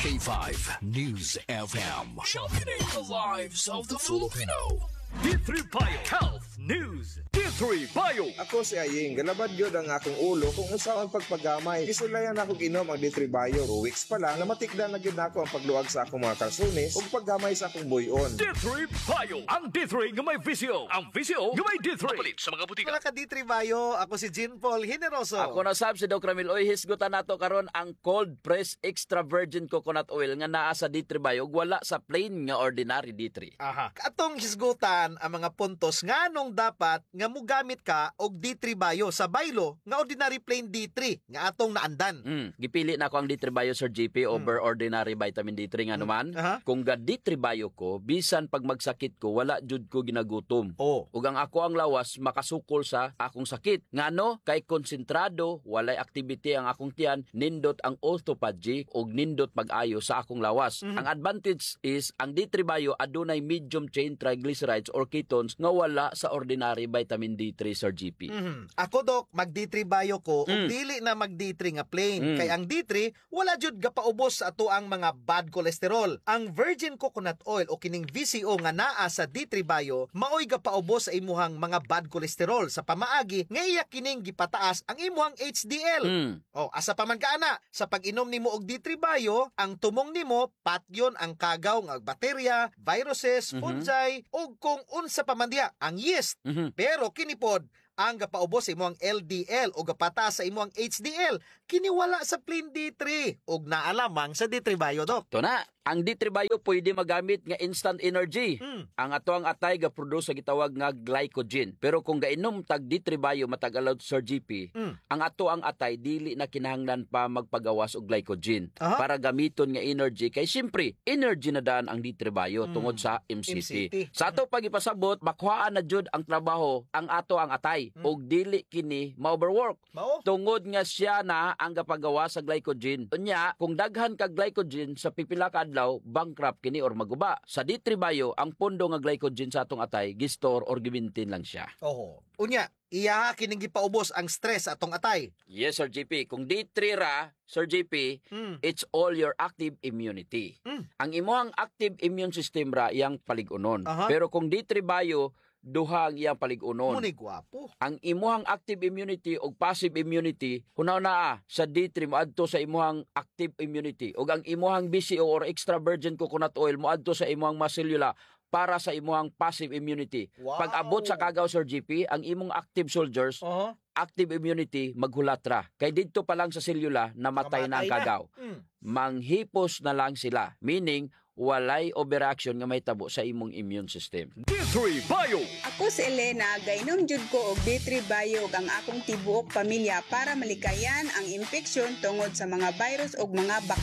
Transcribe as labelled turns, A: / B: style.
A: K5 News FM. Championing the lives of the Filipino.
B: D3 Bio Health News. D3 Bio.
C: Ako si Aying, galabad yun ang akong ulo kung usaon pagpagamay. Kisulayan akong inom ang D3 Bio. 2 weeks pa lang, namatikdan na gid ako ang pagluag sa akong mga kalsunis ug paggamay sa akong buyon.
B: D3 Bio. Ang D3 nga may visyo. Ang visyo nga may D3.
A: Mapalit sa mga butika.
D: Mga ka-D3 Bio, ako si Jean Paul Generoso.
E: Ako na sab si Doc Ramil. Oy, hisgutan nato karon ang cold press extra virgin coconut oil nga naa sa D3 Bio ug wala sa plain nga ordinary D3.
D: Aha. Katong hisgutan ang mga puntos nganong dapat nga mugamit ka og D3 Bio sa baylo nga ordinary plain D3 nga atong naandan.
E: Gipili na ko ang D3 Bio Sir GP over ordinary vitamin D3 nga naman. Kung ga D3 Bio ko, bisan pag magsakit ko, wala jud ko ginagutom.
D: Oh.
E: Ug ang ako ang lawas makasukol sa akong sakit. Ngano kay konsentrado, walay activity ang akong tiyan, nindot ang autophagy ug nindot pag-ayo sa akong lawas. Ang advantage is ang D3 Bio adunay medium chain triglycerides or ketones nga wala sa ordinary vitamin D3 Sir GP.
D: Ako Dok, mag D3 Bio ko ug dili na mag D3 nga plain. Kay ang D3 wala jud gapaubos sa ato ang mga bad cholesterol. Ang virgin coconut oil o kining VCO nga naa sa D3 Bio maoy gapaubos sa imuhang mga bad cholesterol sa pamaagi nga iya kining gipataas ang imuhang HDL. O asa pa man kaana sa pag-inom nimo og D3 Bio, ang tumong nimo patyon ang kagaw nga bakterya, viruses, fungi ug kung unsa pa man diha ang yeast. Pero kini pod ang gapaubos sa imong LDL o gapataas sa imong HDL kini wala sa plain D3 ug naa lamang sa D3 Bio Dok.
E: Ito na, ang D3 Bio pwede magamit nga instant energy. Ang ato ang atay ga-produce sa gitawag nga glycogen. Pero kung gainom tag D3 Bio matag allow Sir GP, ang ato ang atay dili na kinahanglan pa magpagawas og glycogen para gamiton nga energy kay siyempre energy na daan ang D3 Bio tungod sa MCT. Sa ato pag ipasabot, makuhaan na jud ang trabaho ang ato ang atay og dili kini ma-overwork. Tungod nga siya na ang gapagawa sa glycogen. Unya, kung daghan ka glycogen sa pipila ka adlaw, bankrupt kini or maguba. Sa D3 Bio, ang pondo nga glycogen sa atong atay gistor or gimintin lang siya.
D: Oho. Unya, iya kining gipaubos ang stress sa atong atay.
E: Yes, Sir JP. Kung D3 ra, Sir JP, it's all your active immunity. Ang imuhang active immune system ra iyang paligunon. Pero kung D3 Bio, duha ang iyang paligunon.
D: Muni gwapo.
E: Ang imuhang active immunity o passive immunity, hunaw na sa D3 moadto sa imuhang active immunity. O ang imuhang BCO or extra virgin coconut oil moadto sa imuhang macellula para sa imuhang passive immunity.
D: Wow.
E: Pag abot sa kagaw Sir GP, ang imong active soldiers, active immunity maghulatra. Kay didto pa lang sa selula namatay na ang kagaw. Manghipos na lang sila. Meaning, walay overreaction nga may tabo sa imong immune system.
B: D3 Bio.
F: Ako si Elena, gainom jud ko og D3 Bio ug ang akong tibuok pamilya para malikayan ang infeksyon tungod sa mga virus ug mga